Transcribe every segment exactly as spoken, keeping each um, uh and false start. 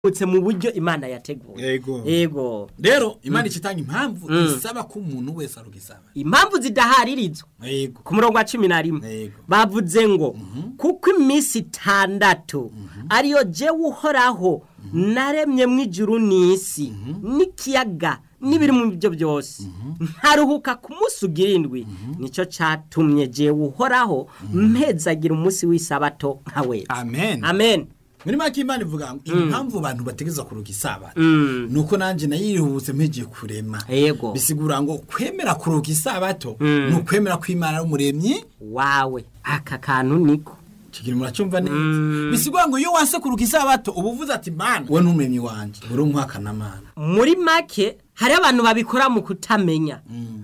utse mu buryo Imana yateguye. Yego. Yego. Rero Imana icitanga impamvu isaba ko umuntu wese arugisaba. Impamvu zidaharirizwa. Yego. Ku murongo wa cumi na rimwe. Yego. Bavuze ngo kuko iminsi itandatu ariyo je uhoraho naremye mu ijuru n'isi n'ikiyaga nibiri mu byo byose ntaruhuka ku munsi ugirindwi nico catumye je uhoraho mpezagira umunsi w'isabato nkawe. Amen. Amen. Muri make Imana ivuga ngo impamvu abantu bategeza kuruka isabato nuko nanje nayirihuse mpeje kurema. Yego. Bisigura ngo kwemera kuruka isabato no kwemera ko Imana ari umuremyi wawe. Aka kantu niko Chikiri muracumva neza. Mm. Bisigwa ngo iyo wase kuruka isabato ubuvuze ati Mana we numemyi wanje uri umwaka na Mana. Muri make hari abantu babikora mu kutamenya. Mm.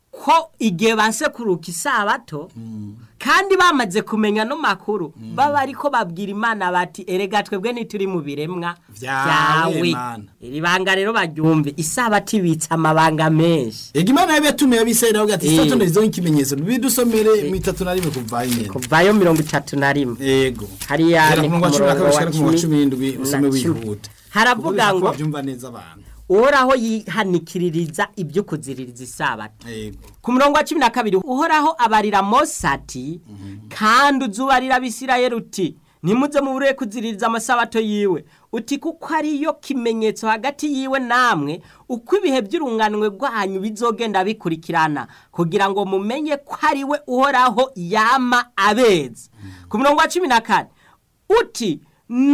Ko igihe banse kuruka isabato mm. kandi bamaze kumenya no makuru mm. baba ariko babwira Imana bati erega twebwe nituri mu biremwa vyawe. Iri banga rero baryumve isabato ibitsa amabanga menshi. Ega Imana yabetumiye abisayira ugati isabato ndizo ikimenyetso bidusomere mu itatu na rimwe kuvayo nyene. Kuvayo mirongo itatu na rimwe. Yego. Hari yani ku murongo wa cumi n'indwi usome wihuta. Haravuga ngo byumva neza abantu. Uhoraho yihanikiririza ibyo kuziririza isabato. Yego. Ku murongo wa cumi na kabiri Uhoraho abarira Mose ati mm -hmm. kandi uzubarira Abisirayeli uti nimuze mu bureye kuziririza amasabato yiwe uti kuko ariyo kimenyetso hagati yiwe namwe uko ibihe by'urunganwe rwanyu bizogenda bikurikirana kugira ngo mumenye ko ari we Uhoraho yama abeza. Mm -hmm. Ku murongo wa cumi na kane uti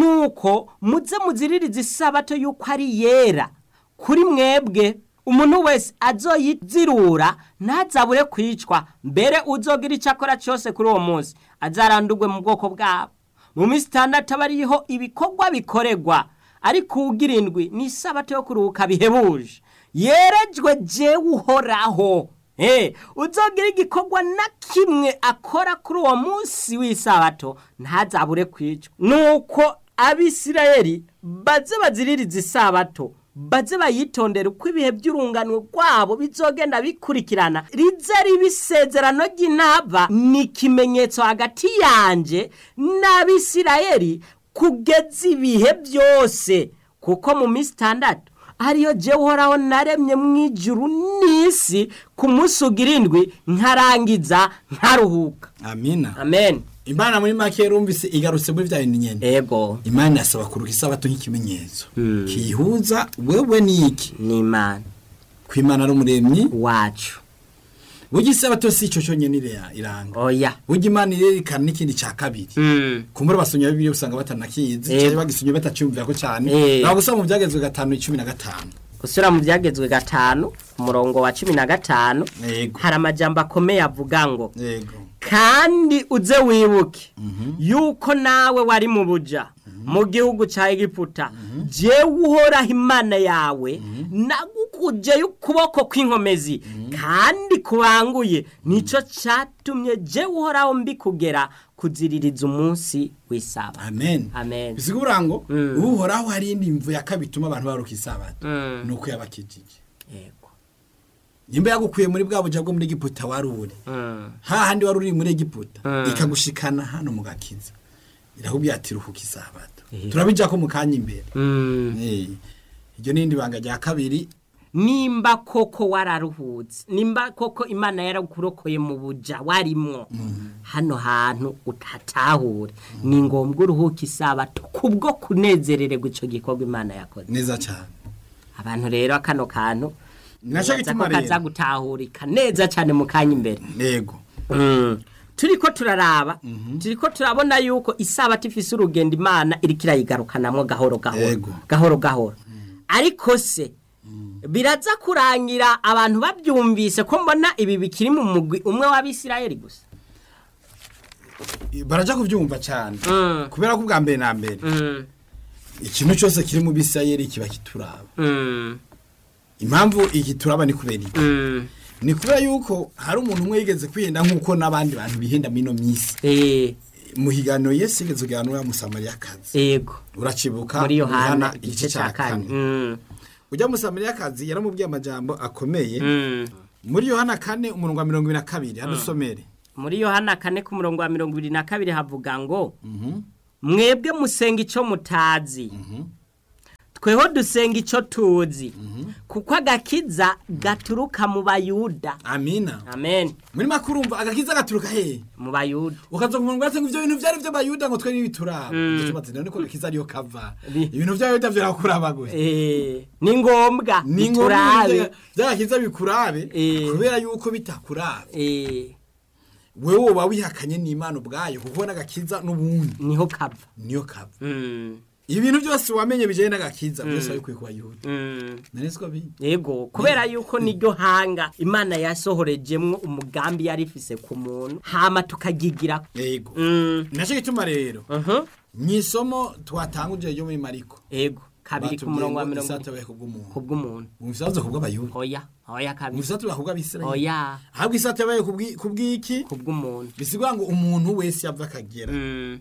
nuko muze muziririza isabato yuko ari yera kuri mwebwe umuntu wese azoyizirura ntazabure kwicwa mbere uzogira icakora cyose kuri uwo munsi azarandurwe mu bwoko bwabo mu minsi itandatu abariho ibikorwa bikoregwa ariko ugirindwi ni isabato yo kuruhuka bihebuje yerejwe je uhoraho eh uzogira igikorwa na kimwe akora kuri uwo munsi w'isabato ntazabure kwicwa nuko Abisirayeli baze baziririza isabato baze bayitondera uko ibihe by'urunganwe rwabo bizogenda bikurikirana rize ribisezerano ry'intaba ni kimenyetso hagati yanje n'Abisirayeli kugeza ibihe byose kuko mu minsi itandatu ariyo je uhoraho naremye mu ijuru n'isi ku munsi ugirindwi nkarangiza nkaruhuka. Amina. Amen. Imana muri make rumvise igarutse muri vya bindi nyene. Ego. Imana yasaba kuruka isabato nk'ikimenyetso. Hmm. Kihuza wewe niki? Ni Imana. Kwimana ari umuremyi wacu. Bugi isabato si ico cyonyene ire iranga. Oya. Bugi Imana irerekana n'ikindi ca kabiri. Mm. Kumbura basonya bibiri usanga batanakizi, cyari bagisonye batacumvira ko cyane. Naho gusa mu byagezwe gatanu icumi na gatanu. Gusura mu byagezwe gatanu umurongo wa cumi na gatanu hari amajambo akomeye avuga ngo yego kandi uze wibuke mm -hmm. yuko nawe wari mu buja mm -hmm. mu gihugu ca Egiputa mm -hmm. je uhoraho Imana yawe mm -hmm. nagukuje y'ukuboko kw'inkomezi mm -hmm. kandi kubanguye mm -hmm. nico catumye je uhoraho mbikugera kuziririza umunsi w'Isabato. Amen. Amen. Bisigura ngo mm. uhoraho hari indimvu yakabituma abantu baruka isabato mm. nuko yabakijije. Yego. Nimba yagukuye muri bwa buja bwo muri Egiputa waruri. Mm. Ha handi waruri muri Egiputa mm. ikagushikana hano mu gakiza. Irahubye ati ruhuka isabato. Yeah. Turabija ko mukanya imbere. Mm. Eh. Iryo nindi banga rya kabiri nimba koko wararuhutse nimba koko Imana yarakurokoye mu buja warimwo mm. hano hantu utatahure mm. ni ngombwa uruhuka isabato kubwo kunezerererwa ico gikorwa Imana yakoze neza cyane. Abantu rero akano kantu nasho gituma rero kaza gutahurika neza cyane mu kanya imbere. Yego. Mm. Turiko turaraba mm -hmm. turiko turabona yuko isabato ifise urugendo Imana irikira yigarukanamwo gahoro gahoro Yego. gahoro gahoro mm. ariko se biraza kurangira abantu babyumvise ko mbona ibi bikiri mu mugwi umwe w'Abisirayeli gusa baraja kuvyumva cyane mm. kubera ko bwa mbere na mbere mm. ikintu cyose kiri mu Bisirayeli kiba kituraba mm. impamvu iki turaba ni kubera iki mm. ni kubera yuko hari umuntu umwe yigeze kwihenda nkuko nabandi bantu bihenda mino myisi eh muhigano Yesu yigeze kuganura mu Samariyakazi. Yego. Uracibuka muri Yohana igice cya kane mm. ujya mu Samariyakazi yaramubwiye amajambo akomeye mm. muri Yohana kane umurongo wa mirongo ibiri na kabiri hadusomere mm. muri Yohana kane ku murongo wa mirongo ibiri na kabiri havuga ngo mm -hmm. mwebwe musenga ico mutazi mm -hmm. tweho dusenga ico tuzi kuko agakiza gaturuka mu bayuda. Amina. Amen. Muri makuru umva agakiza gaturuka he? Mu bayuda. Ukaza kumuntu ngo ivyo bintu vyari vyo bayuda ngo twe nibituraba. Ndetse none ko agakiza ariyo kava. Ibintu vy'abayuda vyo rakuraba gusa. Eh, ni ngombwa biturabe. Vy'agakiza bikurabe kubera yuko bitakurabe. Eh. Wewe woba wihakanye n'Imana ubwayo kuko n'agakiza n'ubundi niho kava. Niyo kava. Mm. Ibintu byose wamenye bijanye n'agakiza byose ari kwikuba Yuda. Mm. Nanesiko bi. Yego, kubera yuko niryo hanga Imana yasohorejemwo umugambi yari ifise ku muntu hama tukagigira. Yego. Mm. Naco gituma rero. Mhm. Mwisomo twatanguje yo muri Mariko. Yego. Kabiri ku murongo wa mirongo isatabaye kubw'umuntu. Kubw'umuntu. Umvisazo kubw'abayuda. Oya, oya kabiri. Umvisazo kubw'abisirayeli. Oya. Ahubwo isatabaye kubw'iki? Kubw'umuntu. Bisigwa ngo umuntu wese yava akagera. Mm.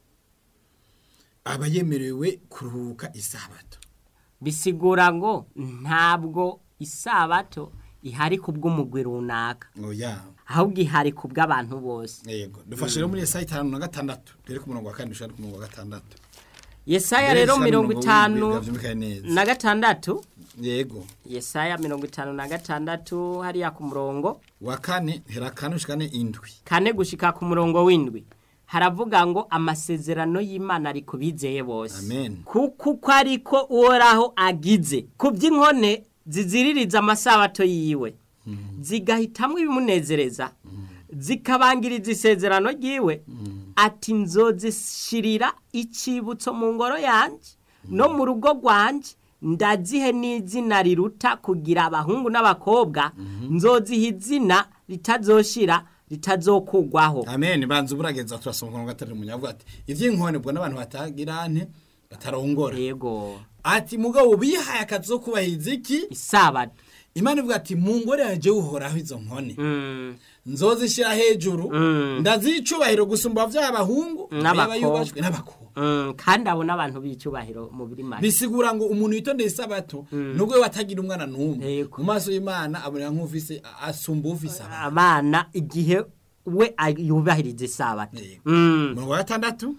Aba yemerewe kuruhuka isabato. Bisigura ngo ntabwo isabato ihari kubw'umugwi runaka. Oya. Ahubwo ihari kubw'abantu bose. Yego. Dufashe rero muri Yesaya itanu na gatandatu. Dere ku murongo wa kane ushaka ku murongo wa gatandatu. Yesaya rero mirongo itanu na gatandatu. Yego. Yesaya mirongo itanu na gatandatu hariya ku murongo wa kane hera kane ushikane indwi. Kane gushika ku murongo w'indwi. Haravuga ngo amasezerano y'Imana ari kubizeye bose. Amen. Kuko uko ariko uhoraho agize kuby'inkone ziziririza amasabato yiwe. Mm. Zigahitamwe ibimunezereza. Mm. Zikabangiriza isezerano ryiwe. Mm. Ati nzozishirira icibutso mu ngoro yanje no mu rugo rwanje ndazihe n'izina riruta kugira abahungu n'abakobwa nzoziha izina ritazoshira ritazokugwaho. Amen. Banza burageza turasonga ngo gatari munyavuga ati ivy'inkone bwo n'abantu batagirane batarongora. Yego. Ati mugabo bihaye akazo kubahiza iki? Isabato. Imana ivuga ati mu ngore yaje uhoraho izo nkone. Mm. Nzozishira hejuru. Mm. Ndazicubahiro gusumba vy'abahungu n'abakobwa n'abakobwa. Mm. Kandi abo n'abantu bicubahiro mu birima. Bisigura ngo umuntu yitondeye isabato mm. nubwo watagira umwana numwe. Mu maso y'Imana abona nk'ufise asumba ufise abana igihe we yubahiriza isabato. Mm. Mu wa gatandatu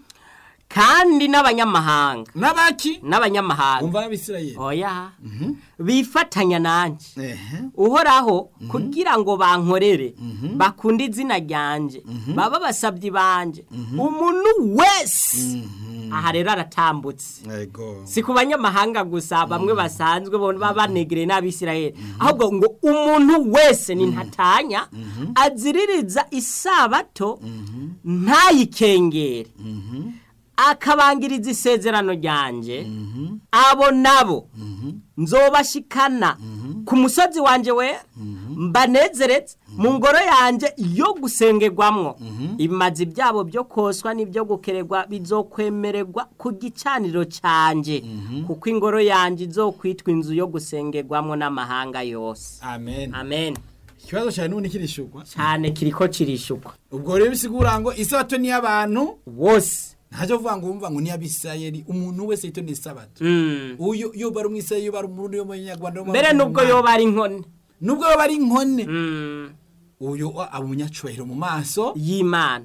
kandi n'abanyamahanga nabaki n'abanyamahanga umva abisirayeli oya mm -hmm. bifatanya nanje uh -huh. uhoraho mm -hmm. kugira ngo bankorere mm -hmm. bakunde izina ryanje mm -hmm. baba basabyi banje mm -hmm. umuntu wese mm -hmm. aha rero aratambutse yego si ku banyamahanga gusa bamwe mm -hmm. basanzwe bona babanegere n'abisirayeli mm -hmm. ahubwo ngo umuntu wese ni ntatanya mm -hmm. aziririza isabato mm -hmm. ntayikengere mm -hmm. akabangiriza isezerano ryanje mm -hmm. abo nabo mm -hmm. nzobashikana mm -hmm. ku musozi wanje we mm -hmm. mbanezeretse mm -hmm. mu ngoro yanje yo gusengerwamwo mm -hmm. imazi byabo byo koswa n'ibyo gukererwa bizokwemererwa ku gicaniro canje mm -hmm. kuko ingoro yanje izokwitwa inzu yo gusengerwamwo n'amahanga yose. Amen. Amen. Kibazo cyane none kirishukwa cyane kiriko kirishukwa. Ubwo rero bisigura ngo isabato ni abantu bose ntaje vuga ngo umva ngo ni abisirayeli umuntu wese yitondeye isabato. Mm. Uyo yo bari umwisirayeli yo bari umurundi yo munyarwanda mbere nubwo yo bari inkone nubwo yo bari inkone mm. uyo abunyacubahiro mu maso y'Imana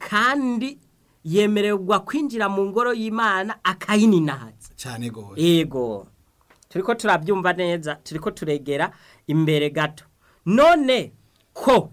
kandi yemererwa kwinjira mu ngoro y'Imana akayininahaza cyane gose. Yego turiko turabyumva neza turiko turegera imbere gato none ko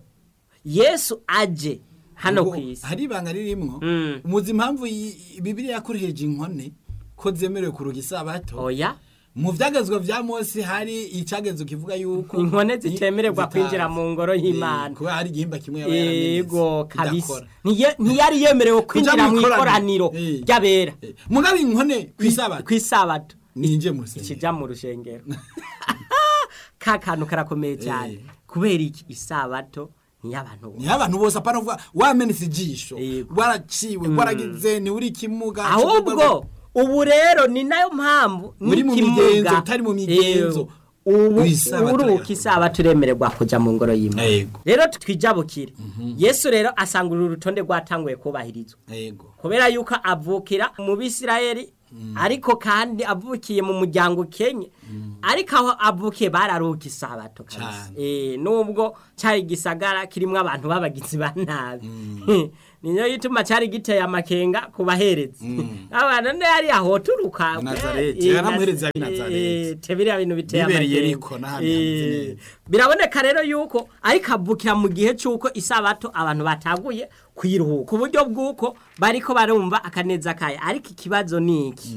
Yesu aje hano kwisi hari banga ririmwo mm. umuzi impamvu Bibiliya yakoresheje inkone ko zemerewe kuruga isabato. Oya mu vyagezwe vya Mose hari icagezo kivuga yuko inkone zitemererwa kwinjira mu ngoro y'Imana kuba hari igihimba kimwe yabaraneze. Yego kabisa ntiyari yemerewe kwinjira mu ikoraniro ry'abera mugabe inkone kwisabato kwisabato ninje mu rusengero ikija mu rushengero kakanu karakomeye cyane kubera iki isabato ni abantu ni abantu bose apana vuga wamenetse ijisho waraciwe waragize ni uri kimuga ahubwo ubu rero ni nayo mpamvu muri mu migenzo utari mu migenzo ubu uruki isabato turemererwa kuja mu ngoro y'Imana. Rero twijabukire Yesu rero asangurira urutonde rwatanguye kubahirizwa kubera yuko avukira mu Bisirayeli ariko kandi avukiye mu muryango Kenya ariko aho avukiye bararuka isabato kabisa eh nubwo cyari gisagara kirimo abantu babagizi ba nabi niyo yituma cyari giteye amakenga kubahereza abantu ne yari ahoturuka Nazareti yaramuhereza ya Nazareti tebiri ibintu biteye amakenga biraboneka rero yuko ariko abukira mu gihe cyuko isabato abantu bataguye kwiruhuka ku buryo bwuko bariko barumva akaneza kaye ariko ikibazo niki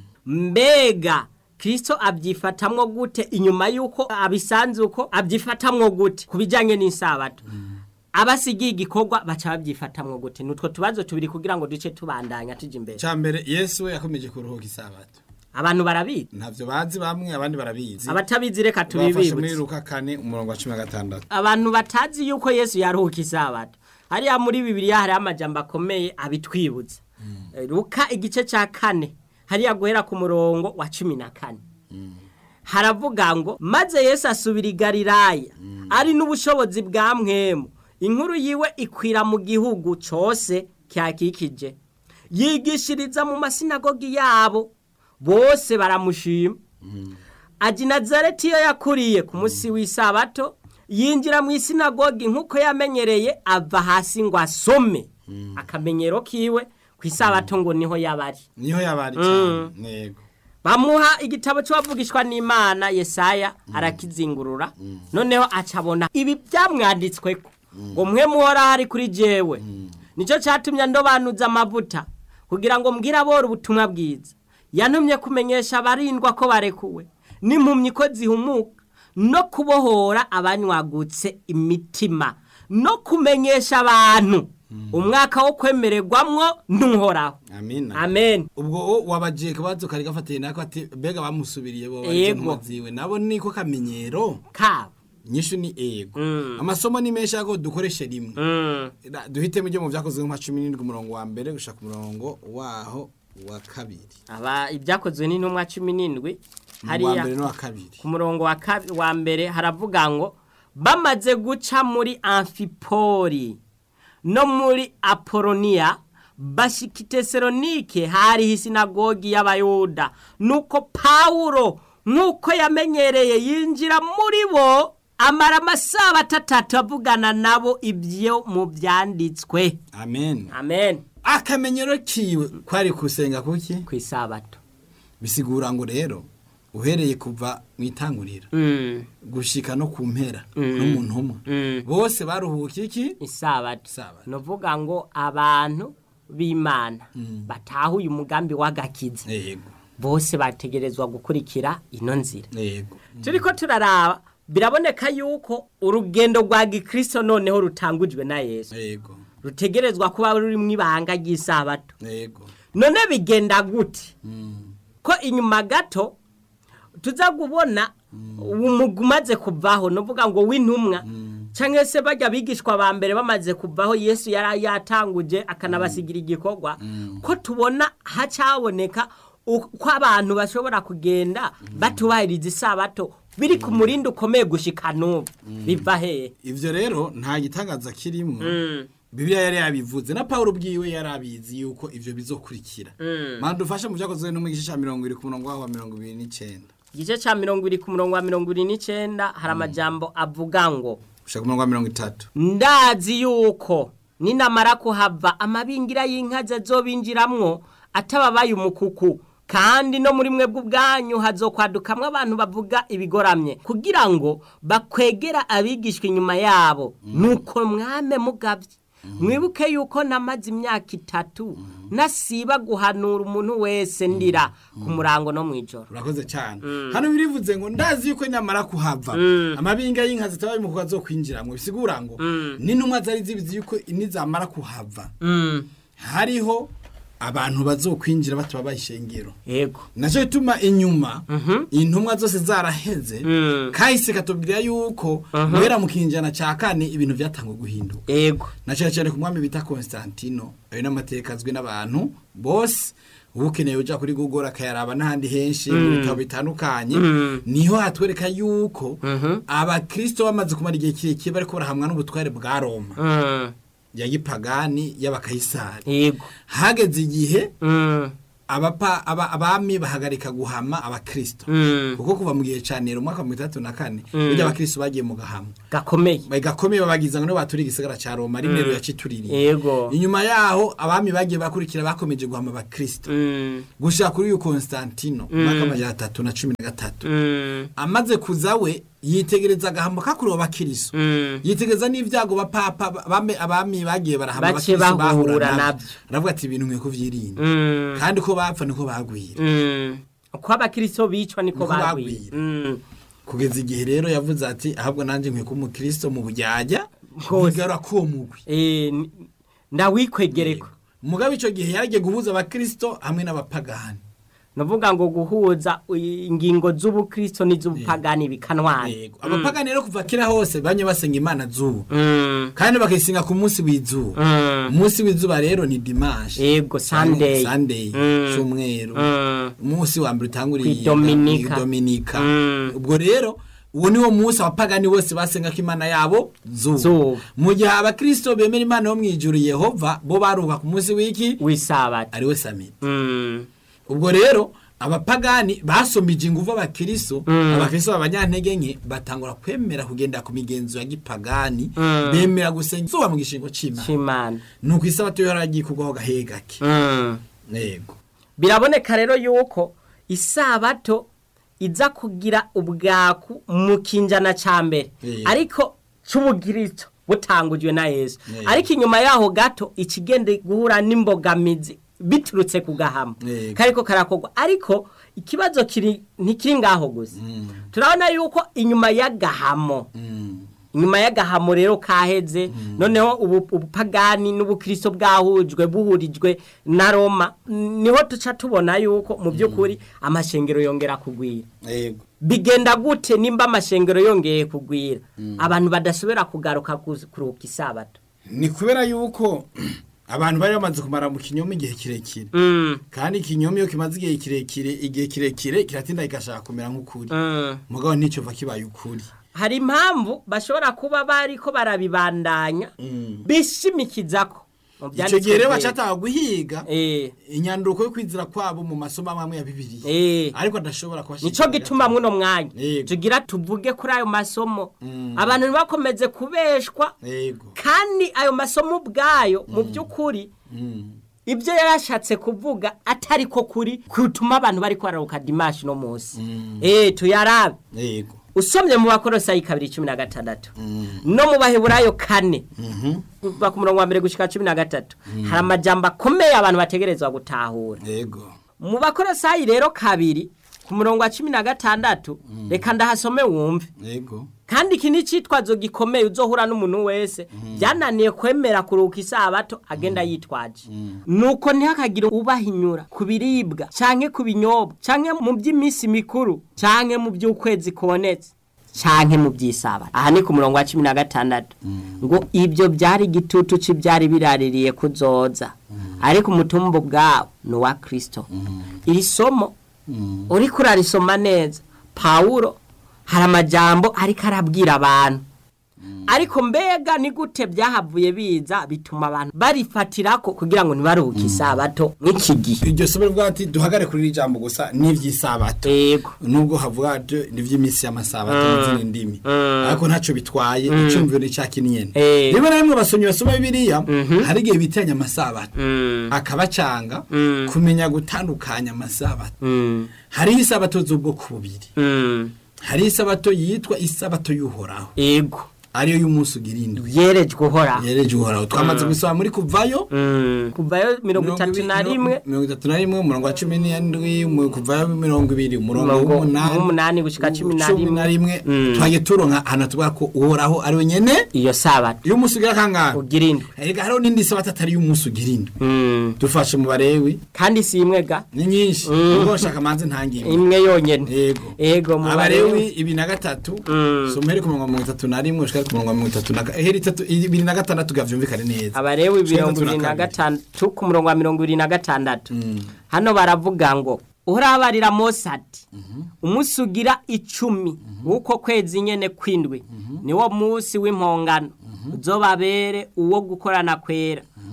mbega Kristo abyifatamwo gute inyuma yuko abisanze uko abyifatamwo gute kubijanye n'isabato abasigiye igikorwa baca babyifatamwo gute nutwo tubazo tubiri kugira ngo duce tubandanya tuje imbere cyambere Yesu we yakomeje kuruhuka isabato abantu barabizi ntavyo bazi bamwe abandi barabizi abatabizi reka tubibibutse muri Luka kane umurongo wa cumi na gatandatu abantu batazi yuko Yesu yaruhuka isabato hariya muri Bibiliya hari amajambo akomeye abitwibutsa mm. Luka igice ca kane hariya guhera ku murongo wa cumi na kane mm. haravuga ngo maze Yesu asubira i Galilaya mm. ari n'ubushobozi bwa mwemu inkuru yiwe ikwira mu gihugu cyose cyakikije yigishiriza mu masinagogi yabo bose baramushima mm. aji Nazareti yo yakuriye ku munsi mm. w'isabato yinjira mu isinagogi nkuko yamenyereye ava hasi ngo asome mm. akamenyero kiwe ku isabato ngo niho yabari niho yabari cyane nego bamuha igitabo cy'abavugishwa n'Imana Yesaya mm. arakizingurura mm. noneho acabona ibi byamwanditsweko ngo mwe muhora hari kuri jewe mm. nico cyatumye ndobanuza amavuta kugira ngo mbwira boro ubutumwa bwiza yantumye kumenyesha abarindwa ko barekuwe n'impumyi ko zihumuka no kubohora abanywagutse imitima no kumenyesha abantu mm. umwaka wo kwemererwamwo ntuhoraho amen amen ubwo wabaje kabazo kari gafatiye nako ati bega bamusubiriye bo baziwe nabo niko kamenyero ka nyishu ni ego mm. amasomo ni mesha ko dukoreshe rimwe mm. duhite mu byo mu byakozwe mu cumi n'indwi umurongo wa mbere gushaka umurongo waho wa kabiri aba ibyakozwe ni ntumwa cumi n'indwi hariya no wa kabiri ku murongo wa kabiri wa mbere haravuga ngo bamaze guca muri Amfipoli no muri Apolonia bashika Tesalonike hari isinagogi y'abayuda nuko Paulo nkuko yamenyereye yinjira muri bo amara amasaha atatu avugana nabo ibyo mu byanditswe amen amen akamenyero kiwe kwari kusenga kuki ku isabato bisigura ngo rero uhereye kuva mu itangurira mm. gushika no ku mpera mm. no mu ntumwa mm. bose baruhuka iki isabato no vuga ngo abantu b'Imana mm. batahuye umugambi w'agakiza yego bose bategerezwa gukurikira ino nzira yego turiko turaraba biraboneka yuko urugendo rwa Gikristo noneho rutangujwe na Yesu yego rutegerezwa kuba ruri mu ibanga ry'isabato yego none bigenda gute mm. ko inyuma gato tuza kubona mm. umugumaze kuvaho novuga ngo w'intumwa mm. canke se bajya bigishwa ba mbere bamaze kuvaho Yesu yari yatanguje akanabasigira igikorwa mm. ko tubona hacaboneka uko abantu bashobora kugenda mm. batubahiriza isabato biri ku murindo ukomeye gushika n'ubu mm. biva he ivyo rero nta gitangaza kirimo mm. Bibiliya yari yabivuze na Paulo bwiwe yarabizi yuko ivyo bizokurikira mm. manda ufashe mu byakozwe no mu gice cya mirongo ibiri ku murongo wa mirongo ibiri n'icenda igice cya mirongo ibiri ku murongo wa mirongo ibiri n'icenda hari amajambo avuga ngo ushaka umurongo wa mirongo itatu ndazi yuko ninamara kuhava amabingira y'inka zazobinjiramwo atababaye umukuku kandi no muri mwe bw'ubwanyu hazokwadukamwe abantu bavuga ibigoramye kugira ngo bakwegera abigishwa inyuma yabo mm. nuko mwame mugavye mm. mwibuke yuko namaze imyaka itatu mm. nasiba guhanura umuntu wese ndira mm. ku murango no mwijoro urakoze cyane mm. hano birivuze ngo ndazi yuko nyamara kuhava mm. amabinga y'inka zitabaye mu kuzo kwinjiramwe bisigura ngo mm. n'intumwa zari zibizi yuko inizamara kuhava mm. hariho abantu bazokwinjira batubabaye ishengero yego naco bituma inyuma uh -huh. intumwa zose zaraheze mm. kahise katubwira yuko uh -huh. guhera mu kinjana ca kane ibintu vyatangwa guhinduka yego naco cyane ku mwami bita Constantino ayo n'amateka azwi n'abantu bose ubukeneye uja kuri Google akayaraba n'ahandi henshi mu mm. bitabo bitandukanye mm. niho hatwereka yuko uh -huh. abakristo bamaze kumara igihe kirekire bariko barahamwa n'ubutware bwa Roma mm. ya gipagani y'abakayisari yego hageze igihe mm. abapa aba, abami bahagarika guhama abakristo Mm. kuko kuva mu gihe ca Nero umwaka wa mirongo itandatu na kane burya abakristo bagiye mu gahama gakomeye gakomeye babagiza ngo baturi igisagara ca Roma ari Nero yacituririye yego inyuma yaho abami bagiye bakurikira bakomeje guhama abakristo Mm. gushika kuri uyu Constantino umwaka wa majana atatu na cumi na gatatu Mm. amaze kuza we yitegereza agahamba kakuru abakristo Mm. yitegereza n'ivyago bapapa bame abami bagiye barahama Bace abakristo bahura bahura navyo. aravuga ati ibintu nkwiye kuvyirinda Mm. kandi ko bapfa niko bagwira Mm. uko abakristo bicwa niko Niko bagwira bagwira. Mm. kugeza igihe rero yavuze ati ahubwo nanje nkwiye kuba umukristo mu bujyajya Rwose. nkigarura kuwo mugwi Eh, ni- ndawikwegereko mugabe ico gihe yaragiye guhuza abakristo hamwe n'abapagani navuga ngo guhuza ingingo z'ubukristo n'iz'ubupagani bikanwana. yego abapagani rero kuva kera hose banye basenga imana zuba Mm. kandi bakayisenga ku munsi w'izuba Mm. umunsi w'izuba rero ni dimanche Yego Sunday. Sunday Mm. cyumweru Mm. umunsi wa mbere utanguriye Kwi Dominika. kwi Dominika Mm. ubwo rero uwo niwo munsi abapagani bose basenga ko imana yabo zuba Zuba. mu gihe abakristo bemera imana yo mwijuru Yehova bo baruka ku munsi w'iki W'isabato. ariwe samiti Mm. ubwo rero abapagani basomije inguvu abakristo Mm. abakristo abanyantege nke batangura kwemera kugenda ku migenzo ya gipagani Mm. bemera gusenga zuba mu gishingo c'imana Chimana. nuko isabato yo yaragiye kugwaho gahegake Mm. yego Biraboneka rero yuko isabato iza kugira ubwaku mu kinjana ca mbere Yeah. ariko c'ubugirito butangujwe na Yesu. Yeah. Ariko inyuma yaho gato ikigende guhura n'imbogamizi biturutse kugahama. Yeah. Kariko karakogwa ariko ikibazo kiri ntikiri ngaho gusa. Mm. Turabona yuko inyuma y'agahamo Mm. inyuma y'agahamo rero kaheze noneho ubu ubupagani n'ubukristo bwahujwe buhurijwe na Roma niho tuca tubona yuko mu by'ukuri amashengero yongera kugwira. yego Bigenda gute nimba amashengero yongeye kugwira abantu badashobora kugaruka kuruhuka isabato. ni kubera yuko abantu bari bamaze kumara mu kinyoma igihe kirekire Mm. kandi ikinyoma iyo kimaze igihe kirekire igihe kirekire kiratinda kigashaka kumera nk'ukuri Mm. mugabo nicyo va kibaye ukuri Hari impamvu bashobora kuba bariko barabibandanya Mm. bishimikizako. Mu icyo byanditswe gihe rero byera. bacataha guhiga Eh. inyanduko yo kwizira kwabo mu masomo amwe ya Bibiliya Eh. ariko adashobora kubashika Nico gituma muno mwanya Yego. tugira tuvuge kuri ayo masomo Mm. abantu ntibakomeze kubeshwa yego kandi ayo masomo ubwayo mu by'ukuri Mm. ibyo yarashatse kuvuga atari ko kuri kutuma abantu bari kwararuka dimanche no munsi. Mm. Eh tuyarabe yego usomye mu bakorosayi kabiri cumi na gatandatu Mm. no mu baheburayo kane Mhm. kuva ku murongo wa mbere gushika cumi na gatatu hari amajambo akomeye abantu bategerezwa gutahura. yego Mu bakorosayi rero kabiri ku murongo wa cumi na gatandatu reka ndahasome wumve. yego Kandi iki ni icitwazo gikomeye uzohura n'umuntu wese byananiye kwemera kuruhuka isabato agenda yitwaje. Nuko ntihakagire ubahinyura ku biribwa canke ku binyobwa canke mu by'iminsi mikuru canke mu by'ukwezi kubonetse canke mu by'isabato. Aha ni ku murongo wa cumi na gatandatu ngo ibyo byari igitutu cy'ibyari biraririye kuzoza ariko umutumbo bwawo ni uwa Kristo. Iri somo Mm. uri kurarisoma neza Paulo hari amajambo ariko arabwira abantu ariko mbega ni gute byahavuye biza bituma abantu barifatirako kugira ngo ntibaruhuke isabato nk'iki gihe. iryo somo rivuga ati duhagare kuri iri jambo gusa n'ivy'isabato Yego. nubwo havuga ati n'ivy'iminsi y'amasabato n'izindi ndimi Mm. ariko ntaco bitwaye icumviro ni ca kinyene Eh. rimwe na rimwe abasomyi basoma Bibiliya hari igihe bitanya amasabato Mm. akabacanga Mm. kumenya gutandukanya amasabato Mm. hariho isabato z'ubwoko bubiri Mm. hariho isabato yitwa isabato y'uhoraho Yego. ariyo y'umunsi ugira indwi Yerejwe uhora. yereje uhoraho twamaze gusoma muri kuvayo Mm. Kuvayo mirongo itatu na rimwe mirongo itatu na rimwe umurongo wa cumi n'indwi mu- kuvayo mirongo ibiri umurongo Umurongo w'umunani w'umunani gushika cumi na cumi rimwe. na rimwe Mm. twagiye turonka ahantu tuvuga ko uhoraho ari we nyene iyo sabato y'umunsi ugira kangahe ugira indwi. erega hariho n'indi sabato atari y'umunsi ugira indwi Mm. dufashe mu barewi kandi si imwe ga ni nyinshi ubwo nshaka manze ntangiye imwe yonyene. yego Ego mu abarewi Balewi. ibiri na gatatu Mm. so muhere ku murongo wa mirongo itatu na rimwe ushika ku murongo wa mirongo itatu na heri itatu ibiri na gatandatu gavyumvikane neza Abarewi Ushika mirongo ibiri na kabiri. gatandatu ku murongo wa mirongo ibiri na gatandatu. Mm. Hano baravuga ngo urabarira Mose ati umunsi ugira icumi w'uko kwezi nyene kwindwi niwo munsi w'impongano uzobabere uwo gukorana kwera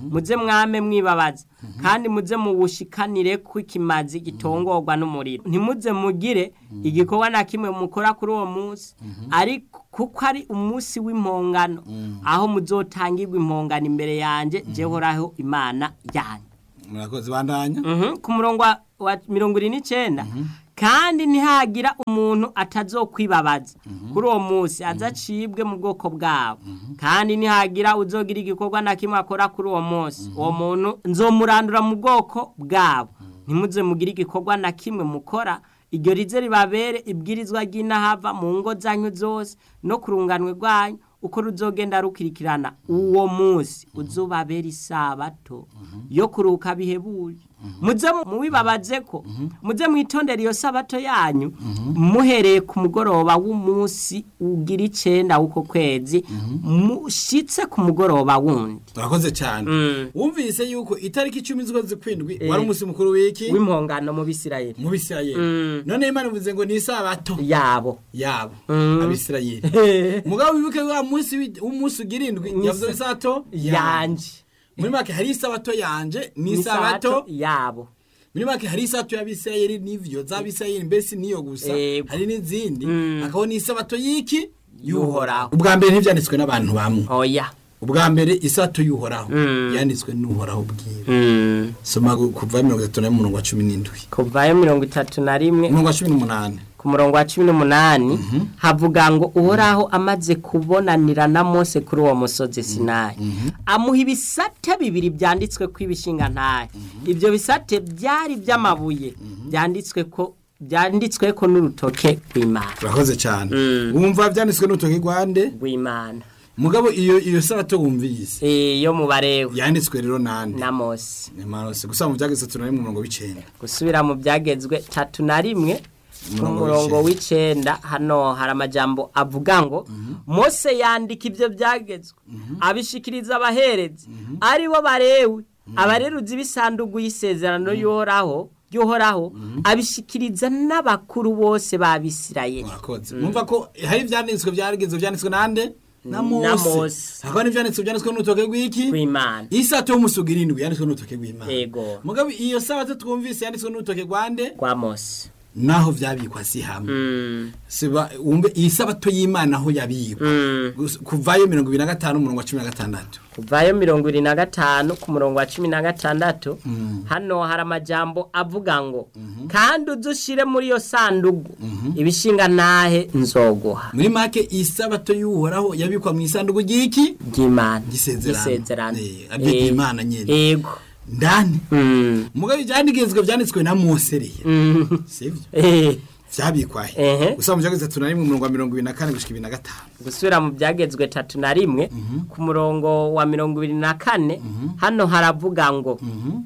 muze mwame mwibabaza kandi muze muwushikanire ku ikimazi gitongorwa n'umuriro ntimuze mugire igikorwa na kimwe mukora kuri uwo munsi ariko kuko ari umunsi w'impongano aho muzotangirwa impongano imbere yanjye jehoraho imana yanjye. murakoze bandanya. ku murongo wa mirongo ine n'icyenda kandi ntihagira umuntu atazokwibabaza kuri uwo munsi azacibwe mu bwoko bwabo kandi ntihagira uzogira igikorwa na kimwe akora kuri uwo munsi uwo muntu nzomurandura mu bwoko bwabo ntimuze mugire igikorwa na kimwe mukora iryo rize ribabere ibwirizwa ry'inahava mu ngo zanyu zose no ku runganwe rwanyu uko ruzogenda rukirikirana uwo munsi uzobabera isabato yo kuruka bihebuje muze mubibabaze ko muze mwitondera iyo sabato yanyu muhereye ku mugoroba w'umunsi ugira icenda w'uko kwezi mushitse ku mugoroba wundi. Urakoze cyane. Wumvise yuko itariki icumi z'ukwezi kwindwi wari umunsi mukuru w'iki w'impongano mu Bisirayeli mu Bisirayeli none Imana ivuze ngo ni isabato yabo yabo abisirayeli mugabo wibuke wa munsi w'umunsi ugira indwi yavuze isabato yanje muri make hari isabato yanje ni isabato yabo muri make hari isabato y'abisirayeli n'ivyo z'abisirayeli mbese niyo gusa hari n'izindi akaho ni isabato y'iki y'uhoraho. Ubwa mbere ntivyanditswe n'abantu bamwe oya ubwa mbere isabato y'uhoraho yanditswe n'uhoraho bwiwe soma kuva mirongo itatu na rimwe cumi n'indwi kuva mirongo itatu na rimwe cumi n'umunani ku murongo wa cumi n'umunani havuga ngo uhoraho amaze kubonanira na Mose kuri uwo musozi Sinayi amuha ibisate bibiri byanditswe ko ibishinga ntahe ibyo bisate byari by'amabuye byanditswe ko byanditswe ko n'urutoke rw'Imana. Urakoze cyane wumva byanditswe n'urutoke rwande rw'Imana mugabo iyo iyo sabato wumvise eh yo mu Barewe yanditswe rero nande na Mose ni Mose gusa mu byageze tatu na rimwe umurongo w'icenda gusubira mu byagezwe tatu na rimwe umurongo w'icenda hano hari amajambo avuga ngo Mose yandika ibyo byagezwe abishikiriza abaherezi ari bo Barewe abareruzi bisandugu y'isezerano y'uhoraho y'uhoraho abishikiriza n'abakuru bose babisirayeli. Mwakoze mwumva ko hari byanditswe byarigeze byanditswe nande na Mose akaba n'ivyanditswe byanditswe n'urutoke rw'iki rw'Imana isabato y'umusugi irindwi yanditswe n'urutoke rw'Imana yego mugabo iyo sabato twumvise yanditswe n'urutoke rwande kwa Mose naho vyabikwa si hamwe mm. siba umbe isabato y'Imana aho yabikwa mm. kuvayo mirongo ibiri na gatanu umurongo wa cumi na gatandatu kuvayo mirongo ibiri na gatanu ku murongo wa cumi na gatandatu mm. hano hari amajambo avuga ngo mm -hmm. kandi uzushire muri yo sandugu mm -hmm. ibishinga nahe nzoguha. Muri make isabato y'uhoraho yabikwa mu isandugu y'iki ry'Imana gisezerano eh abye Imana nyene yego ndani mm. mugabo byandikizwe byanditswe na Mose rero mm. sivyo eh vyabikwa he gusa mu byageze tatu na rimwe umurongo wa mirongo ibiri na kane gushika ibiri na gatanu gusubira mu byagezwe tatu na rimwe mm -hmm. ku murongo wa mirongo ibiri na kane mm -hmm. hano haravuga ngo mm -hmm.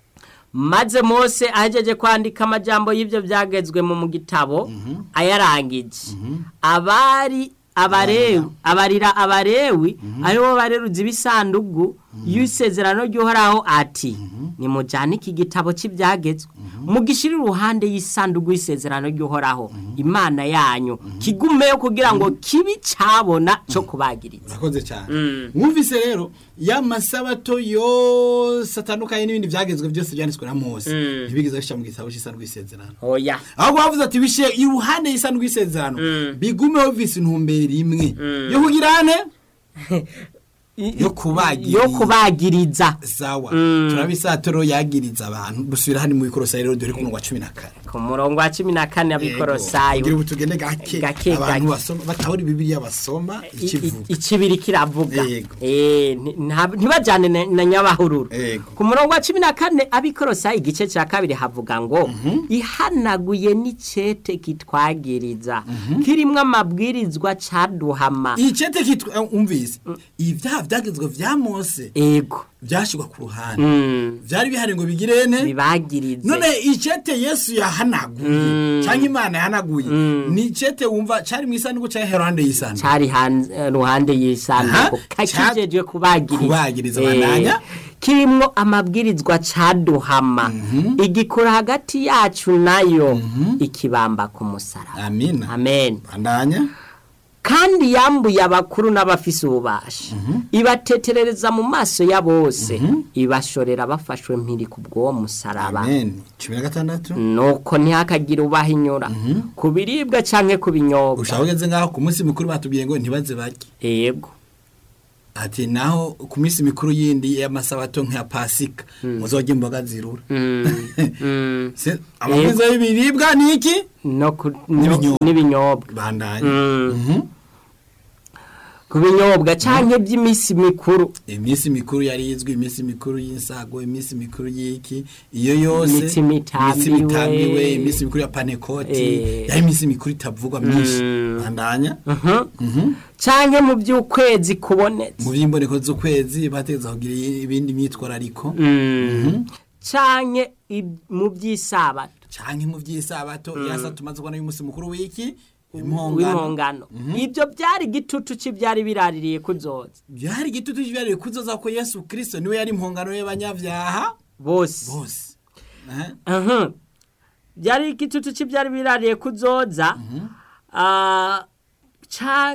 maze Mose ahejeje kwandika amajambo y'ivyo byagezwe mu gitabo mm -hmm. ayarangije mm -hmm. abari abarewi abarira abarewi mm -hmm. aribo bareruzi bisandugu mm -hmm. y'isezerano ry'uhoraho ati mm -hmm. ni mujane iki gitabo cy'ibyagezwe mm -hmm. mugishira uruhande y'isandugu y'isezerano ry'uhoraho mm -hmm. Imana yanyu mm -hmm. kigumeyo kugira ngo kibi cabona cyo kubagiriza. Urakoze cyane mwumvise mm. rero ya masabato yo satandukanye n'ibindi byagezwe byose byanditswe na Mose mm. bigize bisha mu gitabo cy'isandugu y'isezerano oya aho bavuze ati bishe iruhande y'isandugu y'isezerano mm. bigumeho visi ntumbere imwe mm. yo kugirane yo kubagiriza yo kubagiriza sawa mm. turabisatoro yagiriza abantu busubira hani mu bikorosayi rero dore ku murongo wa cumi na kane ku murongo wa cumi na kane abikorosayi ngira ubutugende gake abantu basoma batahuri bibiliya basoma ikivuga ikibiri kiravuga eh ntibajane na nyabahururu ku murongo wa cumi na kane abikorosayi igice cya kabiri havuga ngo mm -hmm. ihanaguye n'icete kitwagiriza mm -hmm. kirimwe amabwirizwa caduhama icete kitwa umvise mm. ivya byagezwe vya Mose ego byashigwa ku ruhande mm. byari bihari ngo bigirene bibagirize none icete Yesu yahanaguye mm. cyangwa Imana yahanaguye mm. ni icete wumva cari mu isanduku cya Herande y'isanduku cari hanze ruhande y'isanduku kakijejwe kubagiriza kubagiriza bananya kirimwo amabwirizwa caduhama mm -hmm. igikora hagati yacu nayo mm -hmm. ikibamba ku musaraba. Amina amen bandanya kandi yambuye abakuru n'abafise ububasha ibateterereza mu maso ya bose ibashorera bafashwe mpiri ku bw'uwo musaraba. Amen. cumi na gatandatu nuko ntihakagira ubahinyura ku biribwa canke ku binyobwa. ushaka ugeze ngaho ku munsi mukuru batubwiye ngo ntibaze barye. Yego. Ati naho ku minsi mikuru yindi y'amasabato nk'ya Pasika muzorya imboga zirura. Se amabwiriza y'ibiribwa ni iki? No n'ibinyobwa. Bandanye. Ku binyobwa canke by'imisi mikuru. Imisi mikuru yari izwi, imisi mikuru y'insago, imisi mikuru y'iki, iyo yose imisi mitambiwe, imisi mikuru ya Panekoti, ya imisi mikuru itavugwa myinshi. Bandanya. Canke mu by'ukwezi kubonetse. Mu by'imboneko z'ukwezi bategeza kugira ibindi myitwarariko. Canke mu by'isabato. Canke mu by'isabato yasa tumaze kubona y'umunsi mukuru w'iki? W'imongano. Ibyo byari gitutu cy'ibyari biraririye kuzoza. Byari gitutu cy'ibyari kuzoza ko Yesu Kristo niwe yari impongano y'abanyavyaha bose. Bose. Aha. Byari gitutu cy'ibyari biraririye kuzoza. Ah cha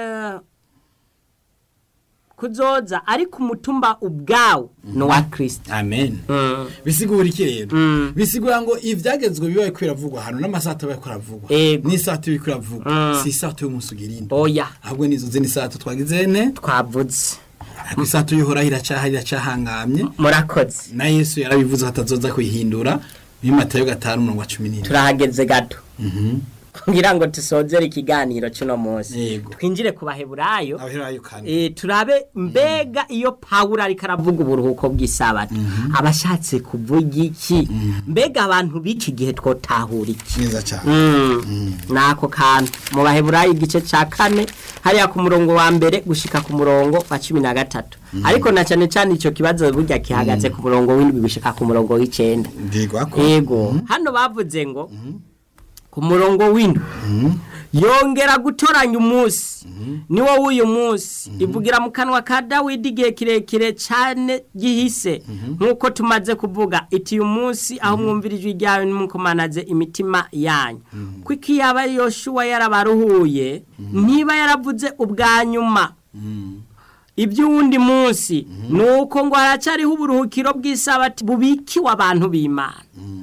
kuzoza ariko umutumba ubwawo no wa Kristo. Amen. Bisigura iki rero? Bisigura ngo ivyagezwe bibaye kwiravugwa hano n'amasato baye kuravugwa. N'isato bikuravugwa. Si isato y'umusugirinde. Oya. Ahubwo nizo zeni sato twagizene twavuze. Isato y'uhoraho iracaha iracahangamye. Murakoze. Na Yesu yarabivuze hatazoza kuyihindura. Muri Matayo gatanu mirongo cumi n'ine. Turahageze gato. Mhm. Kugira ngo tusozere ikiganiro cy'uno munsi twinjire ku baheburayo eh turabe mbega iyo Pawulo ari karavuga uburuhuko bw'isabato abashatse kuvuga iki mbega abantu biki gihe twotahura iki neza cyane nako kantu mu baheburayo igice ca kane hariya ku murongo wa mbere gushika ku murongo wa cumi na gatatu ariko na cyane cyane ico kibazo burya kihagaze ku murongo w'indwi gushika ku murongo w'icenda yego hano bavuze ngo ku murongo w'indwi yongera gutoranya umunsi niwo w'uyu munsi ivugira mu kanwa ka Dawidi igihe kirekire cyane gihise nk'uko tumaze kuvuga iti uyu munsi aho mwumvira ijwi ryawe nimukomanaze imitima yanyu kuko yaba Yoshua yarabaruhuye niba yaravuze ubwa nyuma iby'uwundi munsi nuko ngo haracariho uburuhukiro bw'isabati bubikiwe abantu b'Imana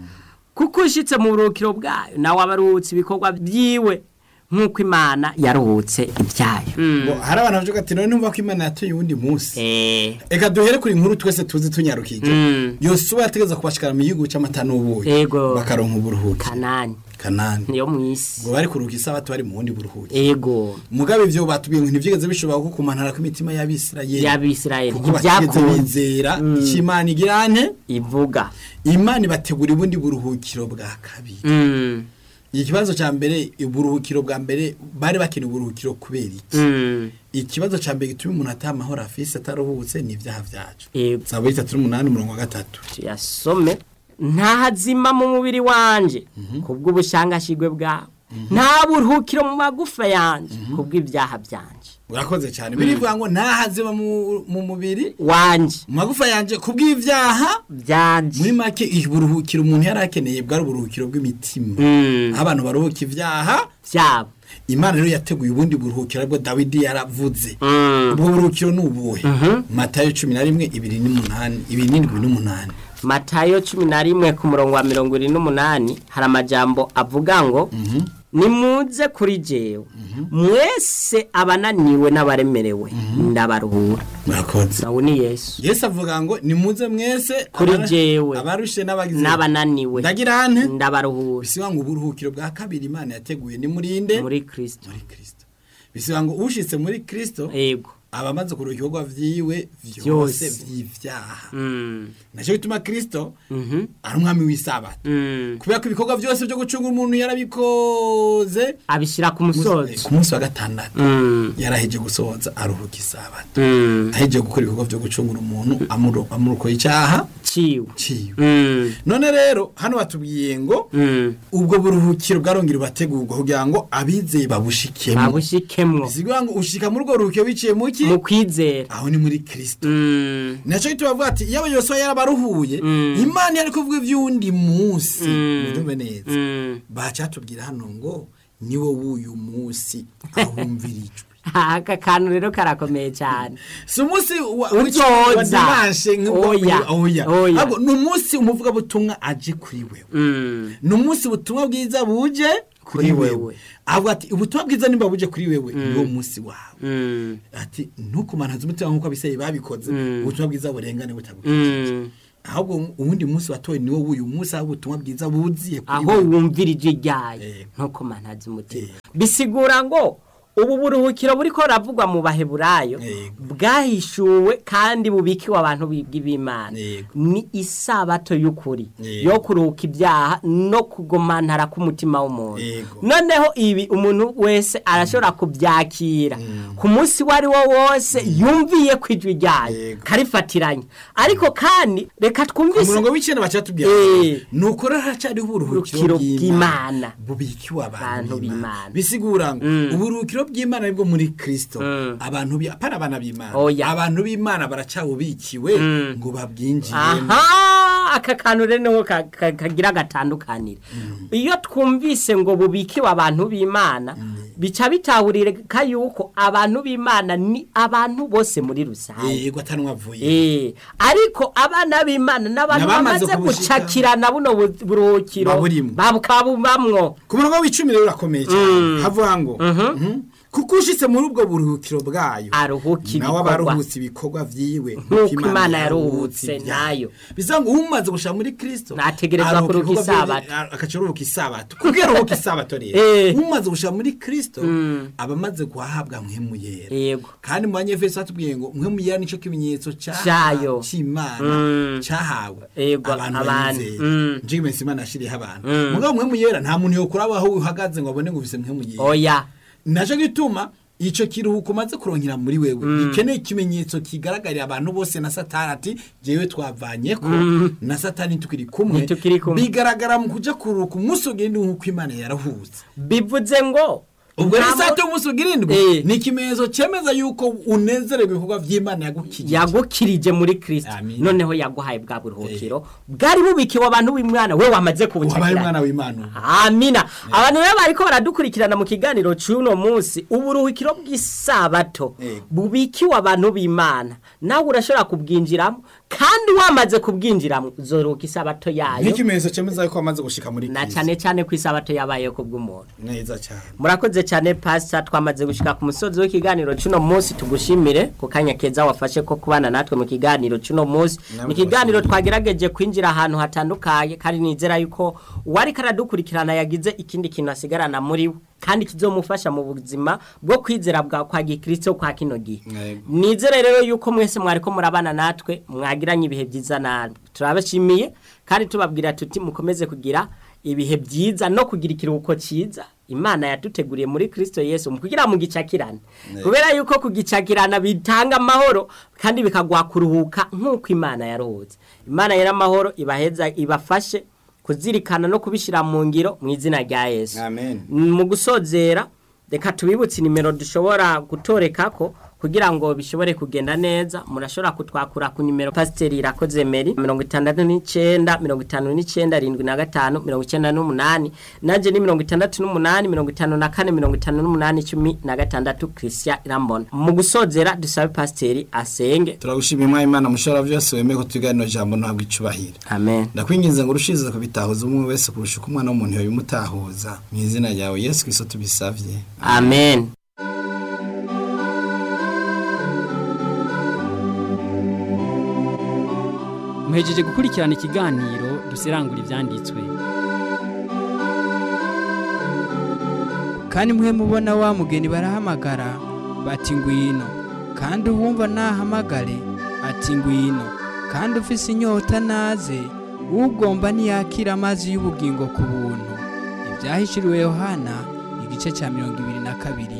kuko ushitse mu buruhukiro bwayo nawe abaruhutse ibikorwa byiwe nk'uko Imana yaruhutse ibyayo. Ngo hari abantu bavuga ati none numva ko Imana yatuye uwundi munsi. Eh. Eka duhere kuri inkuru twese tuzi tunyarukije. Yosuwa yategeza kubashikara mu gihugu cy'amata n'ubuyi. Bakaronka uburuhuko. Kanani. Kanani. Niyo mwisi. Ngo bari kuruhuka isabato bari mu wundi buruhuko. Ego. Mugabe ivyo batubwiye ngo ntivyigeze bishobora ko kumanara ku mitima y'Abisirayeli. Y'Abisirayeli. Byakunzera ikimana igirane ivuga. Imana ibategura ubundi buruhukiro bwa kabiri. Mm. Ikibazo ca mbere uburuhukiro bwa mbere bari bakina uburuhukiro kubera iki? Mm. Ikibazo ca mbere gituma umuntu atamahoro afise ataruhutse ni ivyaha vyacu. Zaburi itatu n'umunani umurongo wa gatatu. Yasome nta hazima mu mubiri wanje kubw'ubushangashigwe bwawe. Nta buruhukiro mu magufa yanje kubw'ibyaha byanje. Urakoze cyane birivuga ngo nta hazima mu mubiri wanje mu magufa yanje kubw'ivyaha byanje. Muri make iburuhukiro umuntu yarakeneye bwari uburuhukiro bw'imitima. Abantu baruhuka ivyaha byabo. Imana rero yateguye ubundi buruhukiro bwo Dawidi yaravuze. Ubwo buruhukiro nubuhe? Matayo cumi na rimwe ibiri n'umunani ibiri n'indwi n'umunani. Matayo cumi na rimwe ku murongo wa mirongo ine n'umunani hari amajambo avuga ngo nimuze kuri jewe mwese abananiwe n'abaremerewe ndabaruhura. Murakoze. Nawe ni Yesu. Yesu avuga ngo nimuze mwese kuri jewe abarushe n'abagize n'abananiwe ndagira nte ndabaruhura. Bisiba ngo uburuhukiro bwa kabiri Imana yateguye ni murinde muri Kristo. Muri Kristo. Bisiba ngo ushitse muri Kristo yego abamaze kuruhukirwa vyiwe vyose vy'ivyaha. Mm. Naco bituma Kristo mhm ari umwami w'isabato. Mm. Kubera ko ibikorwa byose byo gucunga umuntu yarabikoze abishira ku musozi ku munsi wa gatandatu. Mm. Yaraheje gusohoza aruhuka isabato. Mm. Aheje gukora ibikorwa byo gucunga umuntu amuro amuruko icyaha ciwe ciwe. Mm. None rero hano batubwiye ngo mm. ubwo buruhukiro bwarongera bategurwa kugira ngo abizeye babushikemo babushikemo. Bisigura ngo ushika muri rwo ruhukiro biciye mu mu kwizera aho ni muri Kristo. Mm. Naco gitubavuga ati yaba Yosuwa yarabaruhuye mm. Imana yari kuvuga ivy'undi munsi ndumve mm. neza. Mm. Baca tubwira hano ngo niwo w'uyu munsi ahumvirijwe. aka kantu rero karakomeye cyane. Si umunsi wa Uzoza. dimanche Oya. oya Oya. ahubwo ni umunsi umuvuga butumwa aje kuri wewe. Mm. Ni umunsi ubutumwa bwiza buje kuri Kuri wewe. wewe. Avuga ati ubutumwa bwiza nimba buje kuri wewe niwo munsi wawe. Mm. Ati ntukumantaze umutima nkuko abiseye babikoze ubutumwa bwiza burengane butagukije. Mm. Ahubwo ubundi munsi watoye niwo w'uyu munsi aho ubutumwa bwiza buziye kuri aho wumvirije ryayo Yego. ntuko mantaze umutima. Yego. Bisigura ngo ubu buruhukiro buriko ravugwa mu baheburayo Yego. bwahishuwe kandi bubikiwe abantu b'Imana. Yego. Ni isabato y'ukuri Yego. yo kuruhuka ibyaha no kugomantara k'umutima w'umuntu. Yego. Noneho ibi umuntu wese arashobora kubyakira ku munsi wari wo wose yumviye kwijwi ryayo Yego. karifatiranya. Ariko kandi reka twumvise umurongo w'icenda bacatubwira Eh. nuko haracyariho Uburuhukiro uburuhukiro bw'Imana. bubikiwe abantu Abantu b'Imana. b'Imana. Bisigura ngo Mm. uburuhukiro bw'Imana nibwo muri Kristo. Mm. Abantu bi apana abana b'Imana. Oya. Abantu b'Imana baracawubikiwe Mm. ngo babwinjiremo. aha aka kantu rero niho ka- ka- kagira gatandukanira. Iyo twumvise ngo bubikiwe abantu b'Imana bica bitahurira yuko abantu b'Imana ni abantu bose muri rusange. Yego atanwa avuye. Eh, ariko abana b'Imana n'abantu N'abamaze bamaze kubushika. gucakirana buno bu- buruhukiro Baburimwo. babukabumamwo. Ku murongo w'icumi rero urakomeye cyane. Havuga ngo mhm. kuko ushitse muri ubwo buruhukiro bwayo Aruhuka nawe ibikorwa. abaruhutse ibikorwa vyiwe Nk'uko Imana yaruhutse nayo. Bisa ngo umaze gushika muri Kristo Nategerezwa aruhuka kuruhuka ibikorwa vyiwe, isabato. a- agaca aruhuka isabato. Kubwira aruhuka isabato rero Eh. umaze gushika muri Kristo abamaze guhabwa mpwemu yera. Yego. Kandi mu banyefeso batubwiye ngo mpwemu yera nico kimenyetso Cayo. cyayo c'Imana Mm. cahawe Yego, abantu abantu. bayizeye. Mm. Njye mensi Imana yashiriyeho abantu. Mm. Mugabo mpwemu yera nta muntu yokuraba aho uhagaze ngo abone ngo ufise mpwemu yera. Oya. Naco gituma ico kiruhuko maze kurongera muri wewe ikeneye ikimenyetso kigaragarira abantu bose na Satani ati jewe twavanyeko na Satani tukiri kumwe Ntitukiri kumwe. bigaragara mu kuja kuruhuka umunsi ugende nkuko Imana yarahuze. Bivuze ngo Ubwo nta risate mo- umunsi ugirindwe Eh. ni ikimenyetso cemeza yuko unezererwa ibikorwa vy'Imana yagukije. yagukirije muri Kristo. Amin. Noneho yaguhaye bwa buruhukiro bwari bubikiwe abantu b'Imana we wamaze Wabaye kubucakira. umwana w'Imana. Amina. Abantu rero bariko baradukurikirana mu kiganiro cy'uno munsi uburuhukiro bw'isabato Eh. bubikiwe abantu b'Imana. Nawe urashobora kubwinjiramo kandi wamaze kubwinjiramo uzoruhuka isabato yayo. N'ikimenyetso cemeza yuko wamaze gushika muri Na Kristo. cyane cyane ku isabato yabaye ku bw'umuntu. Neza cyane. Murakoze cyane Pastor, twamaze gushika ku musozi w'ikiganiro cy'uno munsi. Tugushimire ku kanya keza wafashe ko kubana natwe mu kiganiro cy'uno munsi. Mu kiganiro twagerageje kwinjira ahantu hatandukanye kandi nizera yuko wari karadukurikirana yagize ikindi kintu asigarana muri we kandi kizomufasha mu buzima bwo kwizera bwa kwa Gikristo kwa kino gihe. Yego. Nizere rero yuko mwese mwariko murabana natwe mwagiranye ibihe byiza natwe. Turabashimiye kandi tubabwira tuti mukomeze kugira ibihe byiza no kugira ikiruhuko cyiza Imana yaduteguriye muri Kristo Yesu mu kugira mu gicakirana. Kubera yuko kugicakirana bitanga amahoro kandi bikagwa kuruhuka nk'uko Imana yaruhutse. Imana yera amahoro ibaheza ibafashe kuzirikana no kubishira mu ngiro mu izina rya Yesu. Amen. Mu gusozera reka tubibutse nimero dushobora gutorekako kugira ngo bishobore kugenda neza. Murashobora kutwakura ku nimero Pasiteri Irakoze Mary mirongo itandatu n'icyenda mirongo itanu n'icyenda arindwi na gatanu mirongo icyenda n'umunani, nanje ni mirongo itandatu n'umunani mirongo itanu na kane mirongo itanu n'umunani cumi na gatandatu. Christian Irambona. Mu gusozera dusabe Pasiteri asenge. Turagushimiye mwa Imana mushora byose wemeye ko tuganira jambo ntabwo icubahira. Amen. Ndakwinginze ngo urushize kubitahuza umwe wese kurusha umwana w'umuntu yabimutahuza mu izina ryawe Yesu Kristo tubisavye. Amen. Muhejeje gukurikirana ikiganiro duserangura ivyanditswe. Kandi mwe mubona wa mugeni barahamagara bati ngwino, kandi uwumva nahamagare ati ngwino, kandi ufise inyota naze, ugomba niyakira amazi y'ubugingo ku buntu. Ibyahishuriwe Yohana igice cya mirongo ibiri na kabiri